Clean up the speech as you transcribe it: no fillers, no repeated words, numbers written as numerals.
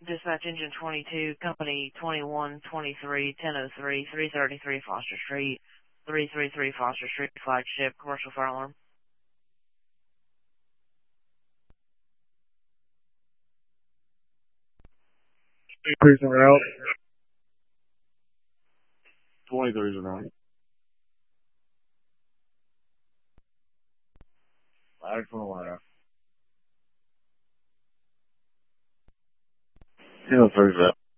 Dispatch Engine 22, Company 2123, 1003, 333 Foster Street, 333 Foster Street, flagship, commercial fire alarm. Cruising route. 23's around. Ladder from the ladder. 1003's up.